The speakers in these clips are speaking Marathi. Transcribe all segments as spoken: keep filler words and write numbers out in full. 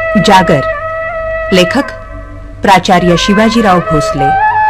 जागर, लेखक प्राचार्य शिवाजीराव भोसले.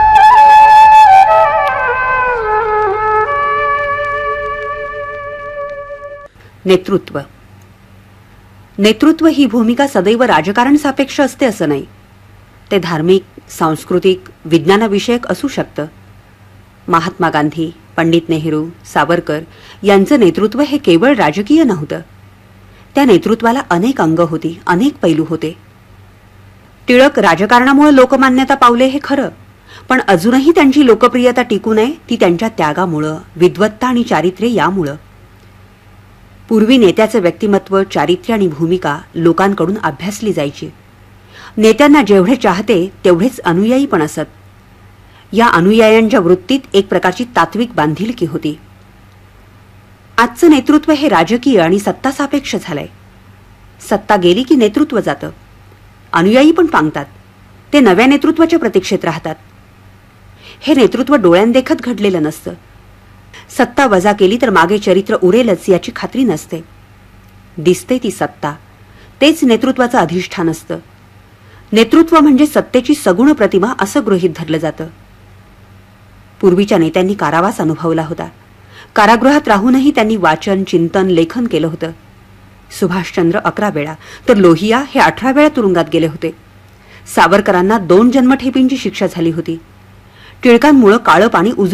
नेतृत्व. नेतृत्व ही भूमिका सदैव राजकारण सापेक्ष असते असं नाही. ते धार्मिक, सांस्कृतिक, विज्ञानविषयक असू शकतं. महात्मा गांधी, पंडित नेहरू, सावरकर यांचं नेतृत्व हे केवळ राजकीय नव्हतं. त्या नेतृत्वाला अनेक अंग होती, अनेक पैलू होते. टिळक राजकारणामुळे लोकमान्यता पावले हे खरं, पण अजूनही त्यांची लोकप्रियता टिकू नये ती त्यांच्या त्यागामुळं, विद्वत्ता आणि चारित्र्य यामुळं. पूर्वी नेत्याचं व्यक्तिमत्व, चारित्र्य आणि भूमिका लोकांकडून अभ्यासली जायची. नेत्यांना जेवढे चाहते तेवढेच अनुयायी पण असत. या अनुयायांच्या वृत्तीत एक प्रकारची तात्विक बांधिलकी होती. आजचं नेतृत्व हे राजकीय आणि सत्ता सापेक्ष झालंय. सत्ता गेली की नेतृत्व जातं. अनुयायी पण पांगतात. ते नव्या नेतृत्वाच्या प्रतीक्षेत राहतात. हे नेतृत्व डोळ्यांदेखत घडलेलं नसतं. सत्ता वजा केली तर मागे चरित्र उरेलच याची खात्री नसते. दिसते ती सत्ता, तेच नेतृत्वाचं अधिष्ठान असतं. नेतृत्व म्हणजे सत्तेची सगुण प्रतिमा असं गृहीत धरलं जातं. पूर्वीच्या नेत्यांनी कारावास अनुभवला होता. कारागृहात राहूनही त्यांनी वाचन, चिंतन, लेखन केलं होतं. सुभाषचंद्र अकरा वेळा तर लोहिया हे अठरा वेळा तुरुंगात गेले होते. सावरकरांना दोन जन्मठेपींची शिक्षा झाली होती. टिळकांमुळे काळं पाणी